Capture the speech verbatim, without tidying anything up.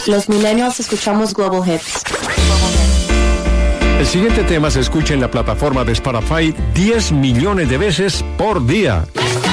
Los millennials escuchamos Global Hits. El siguiente tema se escucha en la plataforma de Spotify diez millones de veces por día.